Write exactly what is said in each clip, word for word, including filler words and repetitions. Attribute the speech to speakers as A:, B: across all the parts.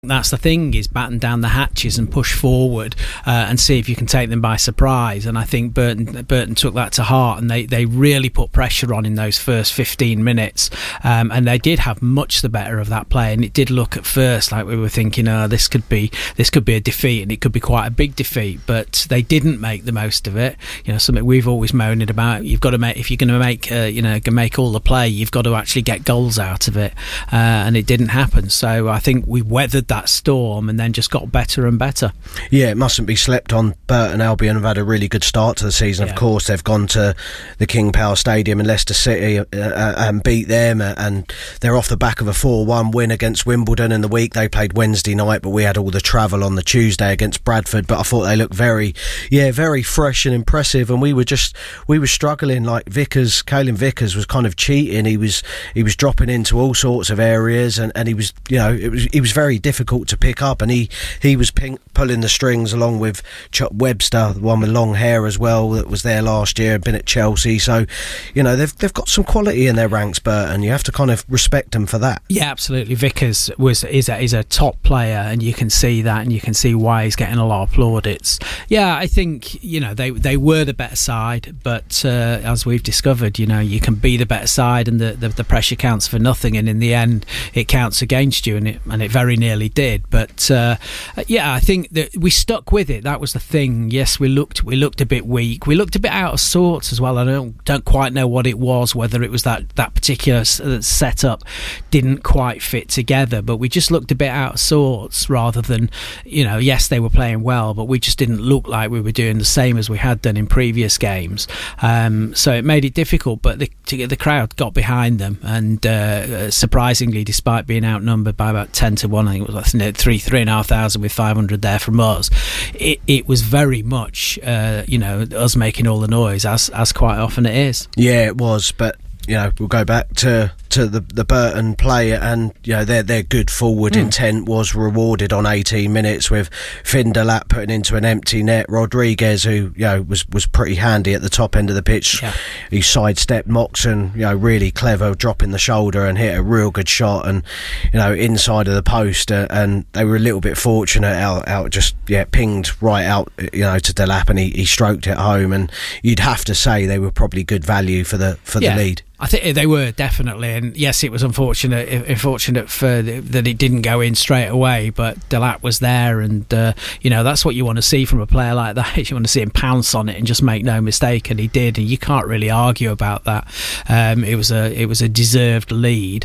A: That's the thing, is batten down the hatches and push forward uh, and see if you can take them by surprise. And I think Burton Burton took that to heart, and they, they really put pressure on in those first fifteen minutes, um, and they did have much the better of that play. And it did look at first like we were thinking, oh, this could be this could be a defeat, and it could be quite a big defeat. But they didn't make the most of it. You know, something we've always moaned about. You've got to make, if you're going to make uh, you know make all the play, you've got to actually get goals out of it, uh, and it didn't happen. So I think we weathered that storm and then just got better and better.
B: Yeah, it mustn't be slept on. Burton Albion have had a really good start to the season. Yeah. Of course, they've gone to the King Power Stadium in Leicester City uh, uh, and beat them, uh, and they're off the back of a four one win against Wimbledon in the week. They played Wednesday night, but we had all the travel on the Tuesday against Bradford. But I thought they looked very, yeah, very fresh and impressive, and we were just we were struggling. Like Vickers, Caelan Vickers was kind of cheating. He was he was dropping into all sorts of areas, and, and he was, you know, it was he was very difficult to pick up, and he he was ping, pulling the strings along with Chuck Webster, the one with long hair as well, that was there last year, been at Chelsea. So, you know, they've they've got some quality in their ranks, Burton. You have to kind of respect them for that.
A: Yeah, absolutely. Vickers was is a, is a top player, and you can see that, and you can see why he's getting a lot of plaudits. Yeah, I think, you know, they they were the better side, but uh, as we've discovered, you know, you can be the better side, and the, the the pressure counts for nothing, and in the end, it counts against you, and it and it very nearly did. But uh, yeah, I think that we stuck with it. That was the thing. Yes, we looked we looked a bit weak. We looked a bit out of sorts as well. I don't don't quite know what it was, whether it was that that particular setup didn't quite fit together, but we just looked a bit out of sorts, rather than, you know, yes, they were playing well, but we just didn't look like we were doing the same as we had done in previous games. Um, so it made it difficult, but the the crowd got behind them, and uh, surprisingly, despite being outnumbered by about ten to one, I think it was like three three and a half thousand with five hundred there from us, it, it was very much uh, you know, us making all the noise, as as quite often it is.
B: Yeah, it was, but you know, we'll go back to to the the Burton play, and you know, their their good forward mm. intent was rewarded on eighteen minutes with Finn Delap putting into an empty net. Rodriguez, who, you know, was was pretty handy at the top end of the pitch, yeah. He sidestepped Moxon, you know, really clever, dropping the shoulder and hit a real good shot, and you know, inside of the post, uh, and they were a little bit fortunate out out just yeah pinged right out, you know, to Delap, and he, he stroked it home, and you'd have to say they were probably good value for the for
A: yeah.
B: the lead.
A: I think they were, definitely, and yes, it was unfortunate unfortunate for the, that it didn't go in straight away, but Delap was there, and uh, you know, that's what you want to see from a player like that. You want to see him pounce on it and just make no mistake, and he did, and you can't really argue about that. Um, it was a it was a deserved lead,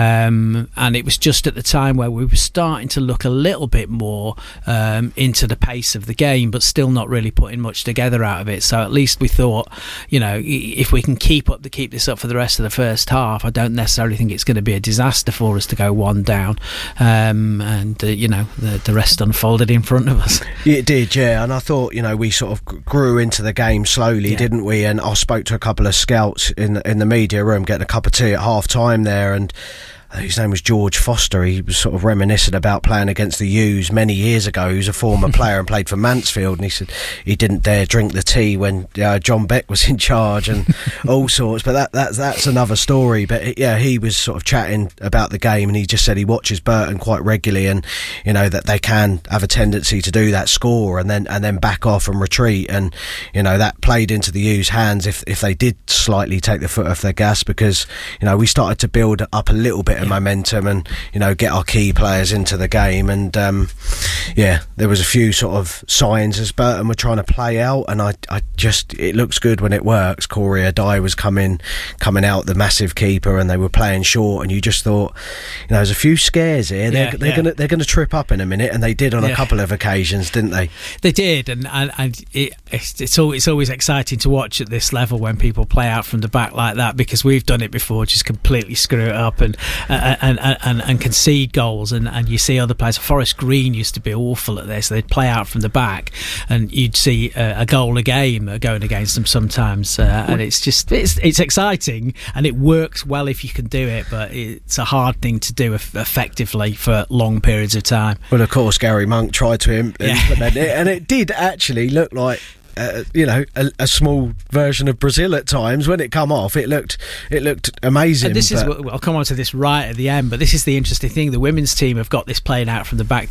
A: um, and it was just at the time where we were starting to look a little bit more um, into the pace of the game, but still not really putting much together out of it. So at least we thought, you know, if we can keep up to keep this up for the rest of the first half, I don't necessarily think it's going to be a disaster for us to go one down, um, and uh, you know, the, the rest unfolded in front of us.
B: It did, yeah, and I thought, you know, we sort of grew into the game slowly, yeah. didn't we? And I spoke to a couple of scouts in in the media room getting a cup of tea at half time there, and his name was George Foster. He was sort of reminiscent about playing against the U's many years ago. He was a former player and played for Mansfield, and he said he didn't dare drink the tea when uh, John Beck was in charge and all sorts. But that, that that's another story. But yeah, he was sort of chatting about the game, and he just said he watches Burton quite regularly, and you know, that they can have a tendency to do that, score and then and then back off and retreat, and you know, that played into the U's hands if if they did slightly take the foot off their gas, because you know, we started to build up a little bit momentum and, you know, get our key players into the game, and um, yeah, there was a few sort of signs as Burton were trying to play out, and I, I just, it looks good when it works. Corey Adai was coming coming out, the massive keeper, and they were playing short, and you just thought, you know, there's a few scares here. They're, yeah, they're yeah. gonna they're gonna trip up in a minute, and they did on yeah. a couple of occasions, didn't they?
A: They did, and and, and it, it's it's always, it's always exciting to watch at this level when people play out from the back like that, because we've done it before, just completely screw it up and. Uh, And, and, and, and concede goals, and, and you see other players. Forest Green used to be awful at this. They'd play out from the back, and you'd see a, a goal a game going against them sometimes, uh, and it's just it's it's exciting, and it works well if you can do it, but it's a hard thing to do effectively for long periods of time.
B: Well, of course, Gary Monk tried to implement
A: yeah.
B: it, and it did actually look like uh, you know, a, a small version of Brazil at times. When it come off, it looked it looked amazing.
A: And this is what, I'll come on to this right at the end, but this is the interesting thing. The women's team have got this playing out from the back